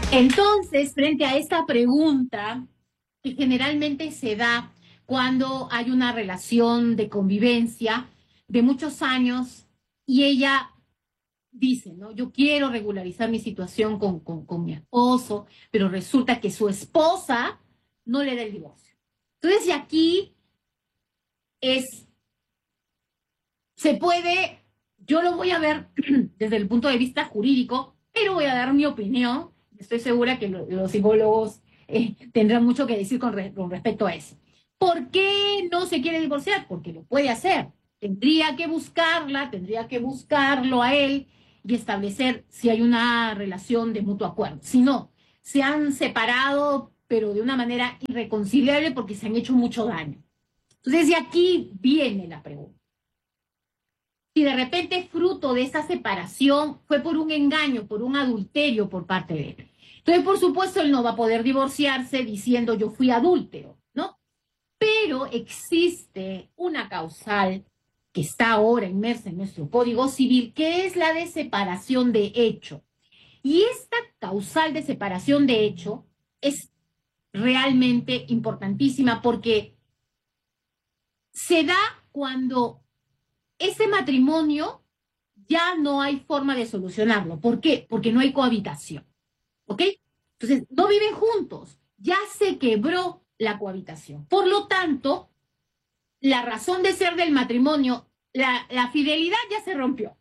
Entonces, frente a esta pregunta, que generalmente se da cuando hay una relación de convivencia de muchos años y ella dice, ¿no? Yo quiero regularizar mi situación con mi esposo, pero resulta que su esposa no le da el divorcio. Entonces, y aquí es, se puede, yo lo voy a ver desde el punto de vista jurídico, pero voy a dar mi opinión. Estoy segura que los psicólogos tendrán mucho que decir con respecto a eso. ¿Por qué no se quiere divorciar? Porque lo puede hacer. Tendría que buscarla, tendría que buscarlo a él y establecer si hay una relación de mutuo acuerdo. Si no, se han separado, pero de una manera irreconciliable porque se han hecho mucho daño. Entonces, de aquí viene la pregunta. Si de repente fruto de esa separación fue por un engaño, por un adulterio por parte de él. Entonces, por supuesto, él no va a poder divorciarse diciendo yo fui adúltero, ¿no? Pero existe una causal que está ahora inmersa en nuestro Código Civil, que es la de separación de hecho. Y esta causal de separación de hecho es realmente importantísima porque se da cuando ese matrimonio ya no hay forma de solucionarlo. ¿Por qué? Porque no hay cohabitación. ¿Ok? Entonces, no viven juntos. Ya se quebró la cohabitación. Por lo tanto, la razón de ser del matrimonio, la fidelidad ya se rompió.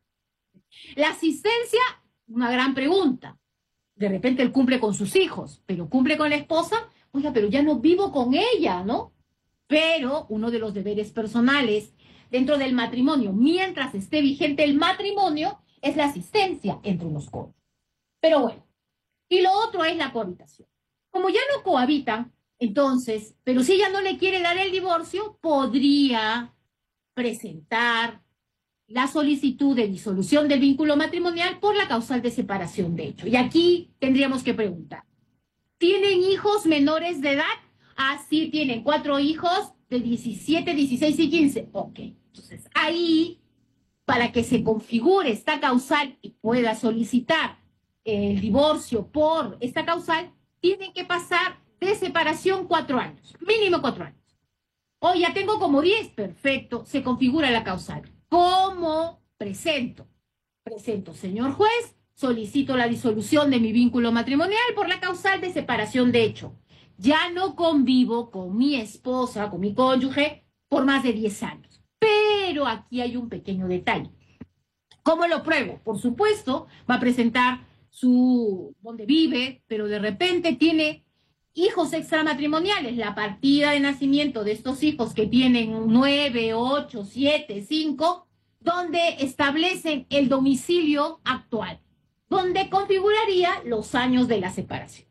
La asistencia, una gran pregunta. De repente él cumple con sus hijos, pero cumple con la esposa. Oiga, pero ya no vivo con ella, ¿no? Pero uno de los deberes personales dentro del matrimonio, mientras esté vigente el matrimonio, es la asistencia entre los cónyuges. Pero bueno, y lo otro es la cohabitación. Como ya no cohabitan, entonces, pero si ella no le quiere dar el divorcio, podría presentar la solicitud de disolución del vínculo matrimonial por la causal de separación de hecho. Y aquí tendríamos que preguntar, ¿tienen hijos menores de edad? Ah, sí, tienen 4 hijos de 17, 16 y 15. Ok, entonces ahí, para que se configure esta causal y pueda solicitar el divorcio por esta causal, tienen que pasar de separación 4 años, mínimo 4 años. O ya tengo como 10, perfecto, se configura la causal. ¿Cómo presento? Presento, señor juez, solicito la disolución de mi vínculo matrimonial por la causal de separación de hecho. Ya no convivo con mi esposa, con mi cónyuge, por más de 10 años. Pero aquí hay un pequeño detalle. ¿Cómo lo pruebo? Por supuesto, va a presentar su donde vive, pero de repente tiene hijos extramatrimoniales, la partida de nacimiento de estos hijos que tienen 9, 8, 7, 5, donde establecen el domicilio actual, donde configuraría los años de la separación.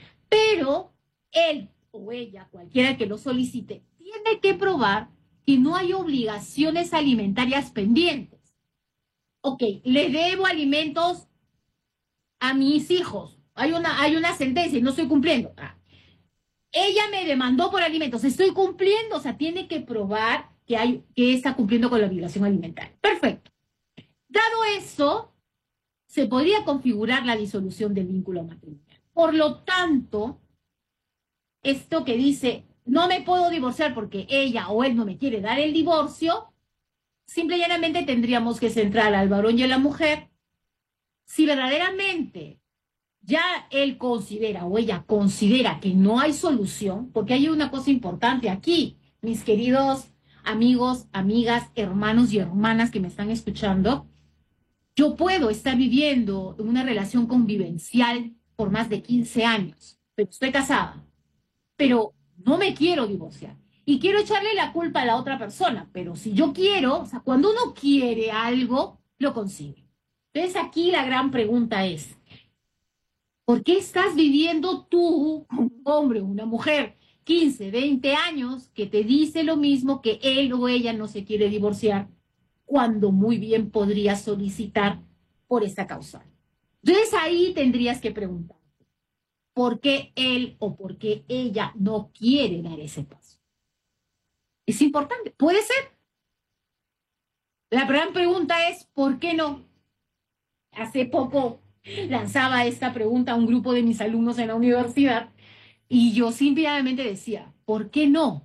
Pero él o ella, cualquiera que lo solicite, tiene que probar que no hay obligaciones alimentarias pendientes. Ok, le debo alimentos a mis hijos. Hay una sentencia y no estoy cumpliendo. Ah, ella me demandó por alimentos, estoy cumpliendo, o sea, tiene que probar que está cumpliendo con la obligación alimentaria. Perfecto. Dado eso, se podría configurar la disolución del vínculo matrimonial. Por lo tanto, esto que dice, no me puedo divorciar porque ella o él no me quiere dar el divorcio, simple y llanamente tendríamos que centrar al varón y a la mujer si verdaderamente ya él considera o ella considera que no hay solución, porque hay una cosa importante aquí, mis queridos amigos, amigas, hermanos y hermanas que me están escuchando, yo puedo estar viviendo en una relación convivencial por más de 15 años, pero estoy casada, pero no me quiero divorciar. Y quiero echarle la culpa a la otra persona, pero si yo quiero, o sea, cuando uno quiere algo, lo consigue. Entonces aquí la gran pregunta es, ¿por qué estás viviendo tú, un hombre o una mujer, 15, 20 años, que te dice lo mismo que él o ella no se quiere divorciar, cuando muy bien podría solicitar por esta causa? Entonces ahí tendrías que preguntar, ¿por qué él o por qué ella no quiere dar ese paso? Es importante, puede ser. La gran pregunta es, ¿por qué no? Hace poco lanzaba esta pregunta a un grupo de mis alumnos en la universidad y yo simplemente decía, ¿por qué no?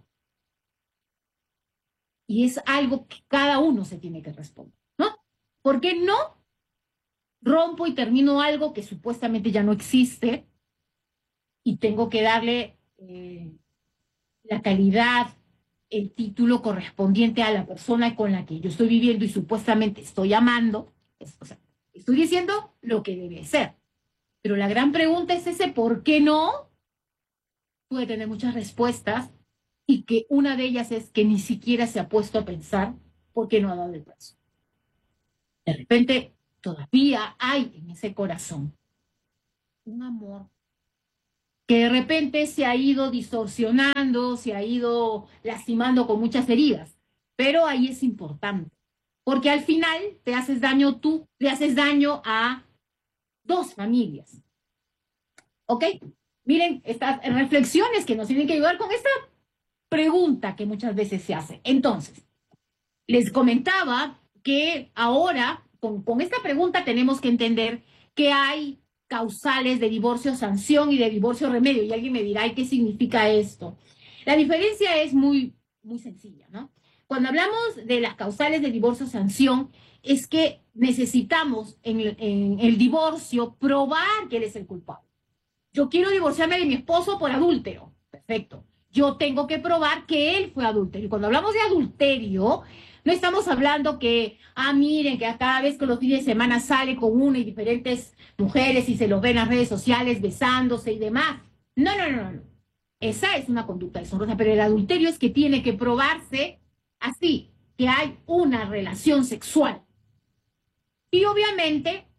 Y es algo que cada uno se tiene que responder, ¿no? ¿Por qué no rompo y termino algo que supuestamente ya no existe y tengo que darle la calidad, el título correspondiente a la persona con la que yo estoy viviendo y supuestamente estoy amando? O sea, estoy diciendo lo que debe ser. Pero la gran pregunta es ese ¿por qué no? Puede tener muchas respuestas y que una de ellas es que ni siquiera se ha puesto a pensar por qué no ha dado el paso. De repente todavía hay en ese corazón un amor que de repente se ha ido distorsionando, se ha ido lastimando con muchas heridas. Pero ahí es importante, porque al final te haces daño tú, le haces daño a dos familias. ¿Ok? Miren, estas reflexiones que nos tienen que ayudar con esta pregunta que muchas veces se hace. Entonces, les comentaba que ahora, con esta pregunta, tenemos que entender que hay causales de divorcio sanción y de divorcio remedio. Y alguien me dirá, ¿y qué significa esto? La diferencia es muy sencilla, ¿no? Cuando hablamos de las causales de divorcio sanción, es que necesitamos en el divorcio probar que él es el culpable. Yo quiero divorciarme de mi esposo por adúltero. Perfecto. Yo tengo que probar que él fue adúltero. Y cuando hablamos de adulterio, no estamos hablando que, miren, que a cada vez que los fines de semana sale con una y diferentes mujeres y se los ven en las redes sociales besándose y demás. No, no, no, no. Esa es una conducta deshonrosa, pero el adulterio es que tiene que probarse así, que hay una relación sexual. Y obviamente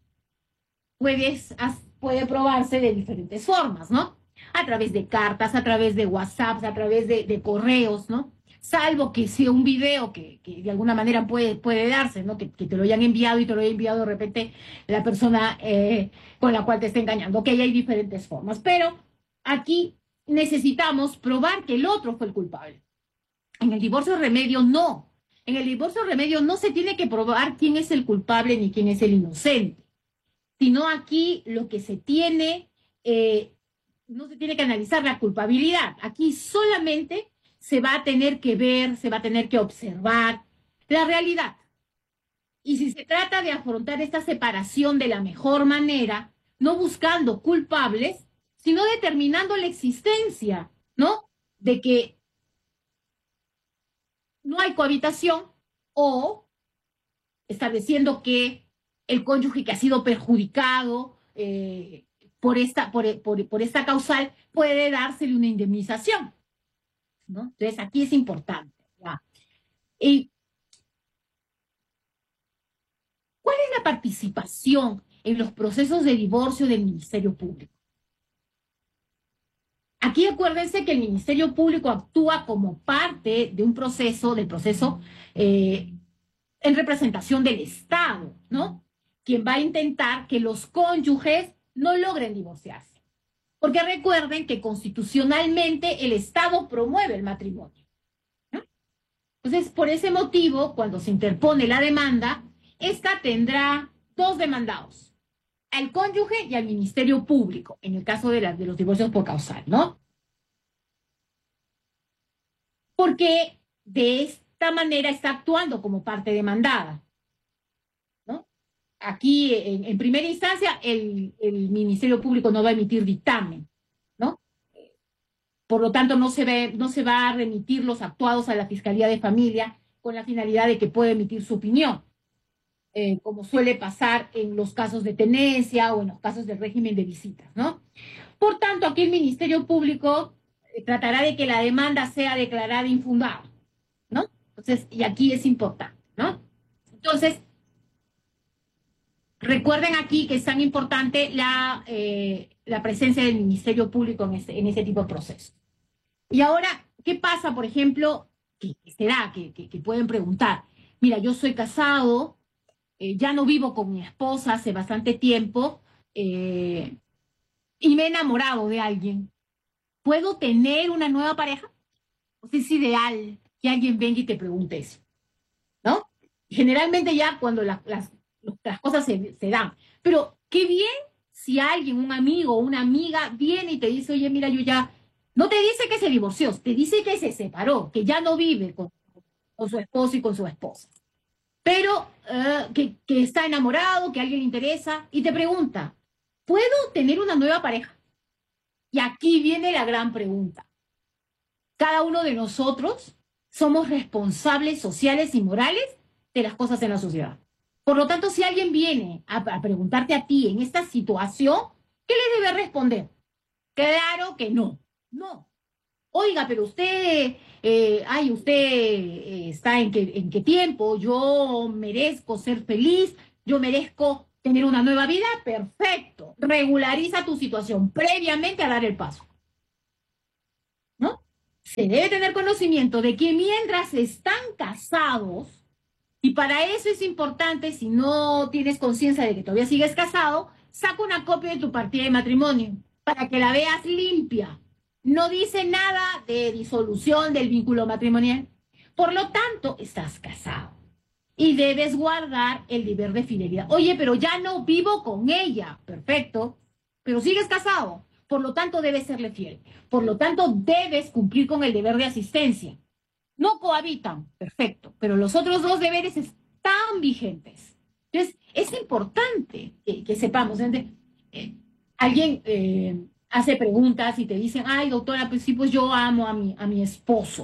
puede probarse de diferentes formas, ¿no? A través de cartas, a través de WhatsApp, a través de correos, ¿no? Salvo que sea un video que de alguna manera puede darse, ¿no? Que te lo hayan enviado y te lo haya enviado de repente la persona con la cual te está engañando. Ok, hay diferentes formas, pero aquí necesitamos probar que el otro fue el culpable. En el divorcio remedio no. En el divorcio remedio no se tiene que probar quién es el culpable ni quién es el inocente, sino aquí lo que se tiene, no se tiene que analizar la culpabilidad. Aquí solamente se va a tener que ver, se va a tener que observar la realidad. Y si se trata de afrontar esta separación de la mejor manera, no buscando culpables, sino determinando la existencia, ¿no? De que no hay cohabitación o estableciendo que el cónyuge que ha sido perjudicado por esta causal puede dársele una indemnización, ¿no? Entonces, aquí es importante, ¿ya? ¿Y cuál es la participación en los procesos de divorcio del Ministerio Público? Aquí acuérdense que el Ministerio Público actúa como parte de un proceso, del proceso en representación del Estado, ¿no? Quien va a intentar que los cónyuges no logren divorciarse. Porque recuerden que constitucionalmente el Estado promueve el matrimonio, ¿no? Entonces, por ese motivo, cuando se interpone la demanda, esta tendrá dos demandados, al cónyuge y al Ministerio Público, en el caso de los divorcios por causal, ¿no? Porque de esta manera está actuando como parte demandada, ¿no? Aquí, en primera instancia, el Ministerio Público no va a emitir dictamen, ¿no? Por lo tanto, no se va a remitir los actuados a la Fiscalía de Familia con la finalidad de que pueda emitir su opinión, como suele pasar en los casos de tenencia o en los casos del régimen de visitas, ¿no? Por tanto, aquí el Ministerio Público tratará de que la demanda sea declarada infundada, ¿no? Entonces, y aquí es importante, ¿no? Entonces, recuerden aquí que es tan importante la presencia del Ministerio Público en ese tipo de procesos. Y ahora, ¿qué pasa, por ejemplo, que será, que pueden preguntar? Mira, yo soy casado, ya no vivo con mi esposa hace bastante tiempo eh, y me he enamorado de alguien. ¿Puedo tener una nueva pareja? Pues es ideal que alguien venga y te pregunte eso, ¿no? Generalmente ya cuando las cosas se dan. Pero qué bien si alguien, un amigo o una amiga viene y te dice, oye, mira, yo ya, no te dice que se divorció, te dice que se separó, que ya no vive con su esposo y con su esposa, pero que está enamorado, que a alguien le interesa, y te pregunta, ¿puedo tener una nueva pareja? Y aquí viene la gran pregunta. Cada uno de nosotros somos responsables sociales y morales de las cosas en la sociedad. Por lo tanto, si alguien viene a preguntarte a ti en esta situación, ¿qué le debe responder? Claro que no. No. Oiga, pero usted, usted está en qué tiempo, yo merezco ser feliz, yo merezco tener una nueva vida, perfecto. Regulariza tu situación previamente a dar el paso, ¿no? Se debe tener conocimiento de que mientras están casados, y para eso es importante, si no tienes conciencia de que todavía sigues casado, saca una copia de tu partida de matrimonio para que la veas limpia. No dice nada de disolución del vínculo matrimonial. Por lo tanto, estás casado y debes guardar el deber de fidelidad. Oye, pero ya no vivo con ella. Perfecto, pero sigues casado. Por lo tanto, debes serle fiel. Por lo tanto, debes cumplir con el deber de asistencia. No cohabitan, perfecto, pero los otros dos deberes están vigentes. Entonces, es importante que sepamos. Alguien hace preguntas y te dicen, ay, doctora, pues sí, pues yo amo a mi esposo.